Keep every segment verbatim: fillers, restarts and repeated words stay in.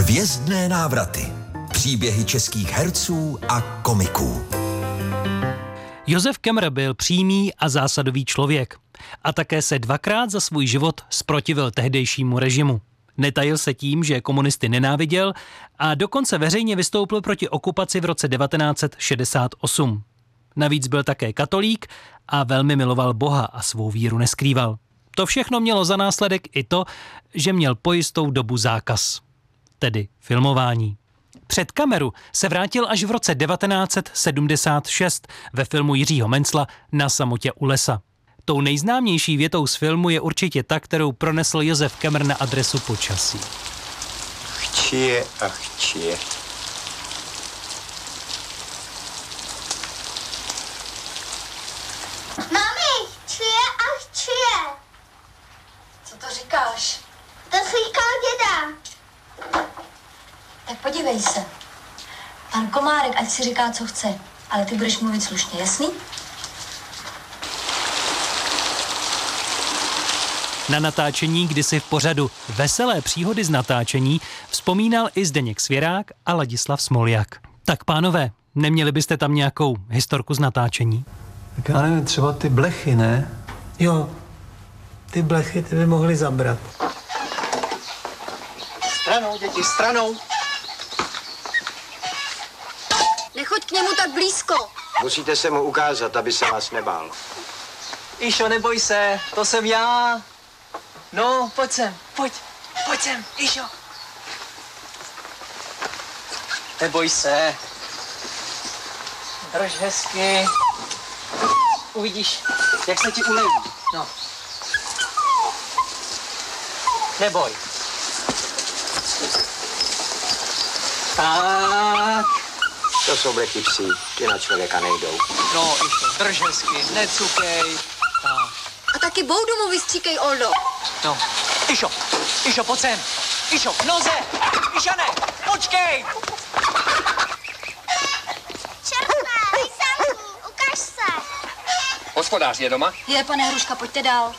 Hvězdné návraty. Příběhy českých herců a komiků. Josef Kemmer byl přímý a zásadový člověk. A také se dvakrát za svůj život zprotivil tehdejšímu režimu. Netajil se tím, že komunisty nenáviděl a dokonce veřejně vystoupil proti okupaci v roce devatenáct set šedesát osm. Navíc byl také katolík a velmi miloval Boha a svou víru neskrýval. To všechno mělo za následek i to, že měl po jistou dobu zákaz, tedy filmování. Před kameru se vrátil až v roce devatenáct set sedmdesát šest ve filmu Jiřího Mencla Na samotě u lesa. Tou nejznámější větou z filmu je určitě ta, kterou pronesl Josef Kemmer na adresu počasí. Chčije a chčije. Mami, chčije a chčije. Co to říkáš? To říkal děda. Tak podívej se. Pan Komárek, ať si říká, co chce, ale ty budeš mluvit slušně, jasný? Na natáčení kdysi v pořadu Veselé příhody z natáčení vzpomínal i Zdeněk Svěrák a Ladislav Smoljak. Tak pánové, neměli byste tam nějakou historku z natáčení? Tak já nevím, třeba ty blechy, ne? Jo, ty blechy ty by mohly zabrat. Stranou, děti, stranou. Nechoď k němu tak blízko. Musíte se mu ukázat, aby se vás nebál. Išo, neboj se, to jsem já. No, pojď sem, pojď, pojď sem, Išo. Neboj se. Drž hezky. Uvidíš, jak se ti uleví. No. Neboj. Tak. To jsou blechy psí, ty na člověka nejdou. No, Išo, drž hezky, necukej. Tak. A taky boudu mu vystříkej, Oldo. No, Išo, Išo, pojď sem. Išo, k noze. Išane, počkej. Červená, Lysanku, ukaž se. Hospodář je doma? Je, pane Hruška, pojďte dál.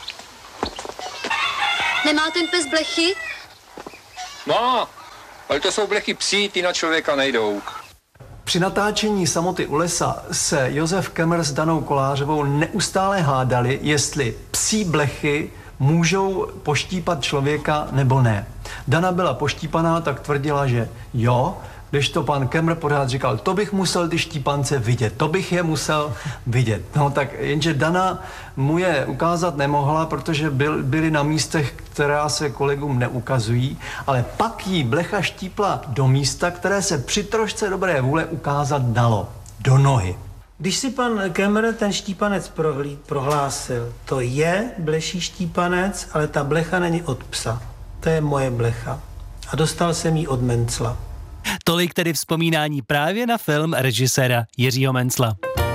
Nemá ten pes blechy? No, ale to jsou blechy psí, ty na člověka nejdou. Při natáčení Samoty u lesa se Josef Kemmer s Danou Kolářovou neustále hádali, jestli psí blechy můžou poštípat člověka nebo ne. Dana byla poštípaná, tak tvrdila, že jo, když to pan Kemmer pořád říkal, to bych musel ty štípance vidět, to bych je musel vidět. No tak jenže Dana mu je ukázat nemohla, protože byl, byli na místech, která se kolegům neukazují, ale pak jí blecha štípla do místa, které se při trošce dobré vůle ukázat dalo. Do nohy. Když si pan Kemmer ten štípanec prohlíd, prohlásil, to je bleší štípanec, ale ta blecha není od psa. To je moje blecha. A dostal jsem ji od Mencla. Tolik tedy vzpomínání právě na film režiséra Jiřího Mencla.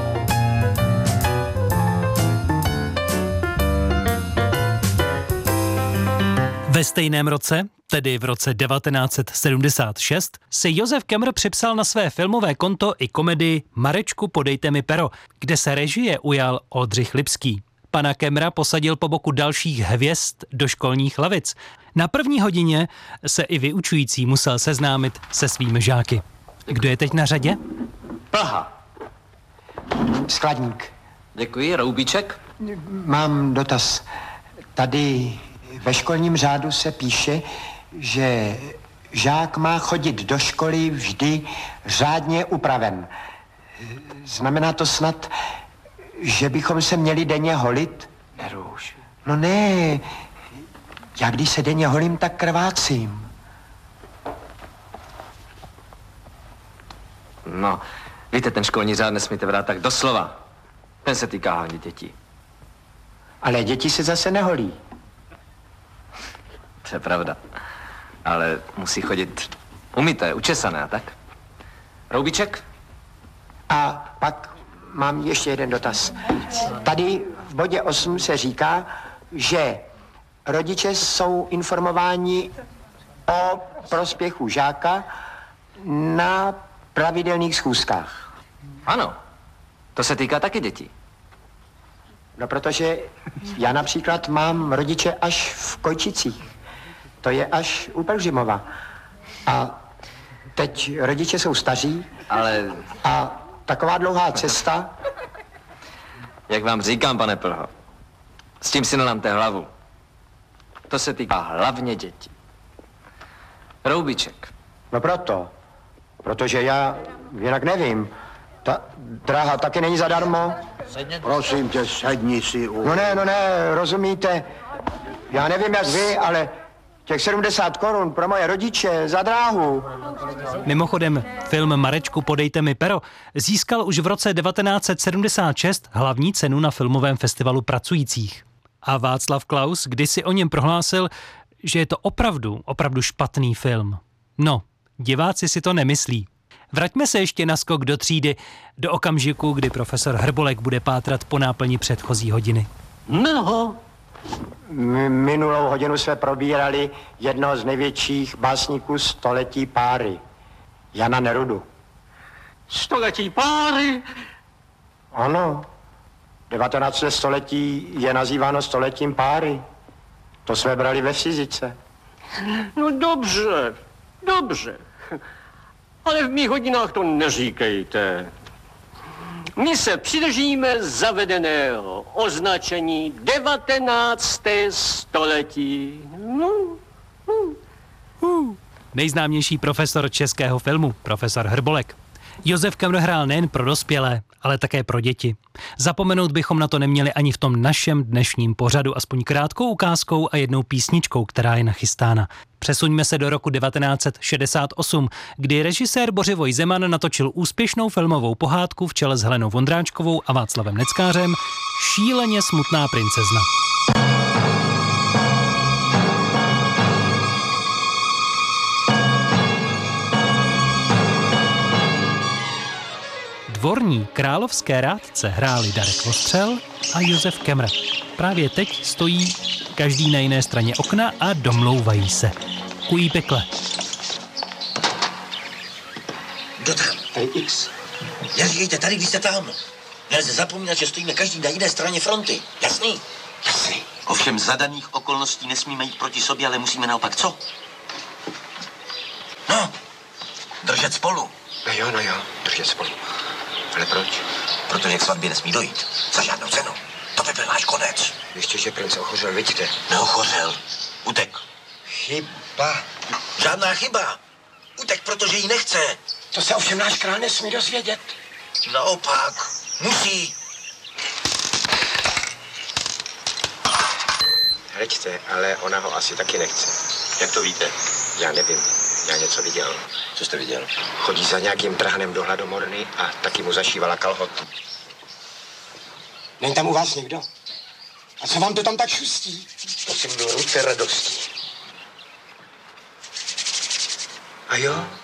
Ve stejném roce, tedy v roce devatenáct set sedmdesát šest, se Josef Kemmer připsal na své filmové konto i komedii Marečku, podejte mi pero, kde se režie ujal Oldřich Lipský. Pana Kemmera posadil po boku dalších hvězd do školních lavic. Na první hodině se i vyučující musel seznámit se svými žáky. Kdo je teď na řadě? Plha. Skladník. Děkuji, Roubíček. Mám dotaz. Tady ve školním řádu se píše, že žák má chodit do školy vždy řádně upraven. Znamená to snad, že bychom se měli denně holit? Neruš. No ne, já když se denně holím, tak krvácím. No, víte, ten školní řád nesmíte vrát tak doslova. Ten se týká hlavně dětí. Ale děti se zase neholí. To je pravda. Ale musí chodit umyté, učesané a tak. Roubíček? A pak mám ještě jeden dotaz. Tady v bodě osm se říká, že rodiče jsou informováni o prospěchu žáka na pravidelných schůzkách. Ano, to se týká taky dětí. No, protože já například mám rodiče až v Kojčicích. To je až u Pelhřimova. A teď rodiče jsou staří. Ale A taková dlouhá cesta. jak vám říkám, pane Plho, s tím si nelamte hlavu. To se týká hlavně dětí. Roubiček. No proto. Protože já jinak nevím. Ta dráha taky není zadarmo. Prosím tě, sedni si u... No ne, no ne, rozumíte. Já nevím jak vy, ale těch sedmdesát korun pro moje rodiče za dráhu. Mimochodem, film Marečku, podejte mi pero získal už v roce devatenáct set sedmdesát šest hlavní cenu na filmovém festivalu pracujících. A Václav Klaus kdysi o něm prohlásil, že je to opravdu, opravdu špatný film. No, diváci si to nemyslí. Vraťme se ještě na skok do třídy, do okamžiku, kdy profesor Hrbolek bude pátrat po náplni předchozí hodiny. No. M- minulou hodinu jsme probírali jednoho z největších básníků století páry. Jana Nerudu. Století páry? Ano. devatenácté století je nazýváno stoletím páry. To jsme brali ve fyzice. No dobře, dobře. Ale v mých hodinách to neříkejte. My se přidržíme zavedeného označení devatenácté století. No, no. Uh. Nejznámější profesor českého filmu, profesor Hrbolek. Josef Kemr hrál nejen pro dospělé, ale také pro děti. Zapomenout bychom na to neměli ani v tom našem dnešním pořadu, aspoň krátkou ukázkou a jednou písničkou, která je nachystána. Přesuňme se do roku devatenáct set šedesát osm, kdy režisér Bořivoj Zeman natočil úspěšnou filmovou pohádku v čele s Helenou Vondráčkovou a Václavem Neckářem Šíleně smutná princezna. Dvorní královské rádce hráli Darek Vostřel a Josef Kemr. Právě teď stojí každý na jiné straně okna a domlouvají se. Kují pekle. Kdo tam? Tady X. Neříkejte tady, když jste tam. Nelze zapomínat, že stojíme každý na jiné straně fronty. Jasný? Jasný. Ovšem za daných okolností nesmíme jít proti sobě, ale musíme naopak co? No, držet spolu. No jo, no jo, držet spolu. Ale proč? Protože k svatbě nesmí dojít. Za žádnou cenu. To by byl náš konec. Ještě, že princ ochořel, vidíte. Neochořel. Utek. Chyba. Žádná chyba. Utek, protože jí nechce. To se ovšem náš král nesmí dozvědět. Naopak. Musí. Hleďte, ale ona ho asi taky nechce. Jak to víte? Já nevím, já něco viděl. Co jste viděl? Chodí za nějakým trhanem do hladomorny a taky mu zašívala kalhotu. Není tam u vás někdo? A co vám to tam tak šustí? To si byl ruce radostí. A jo?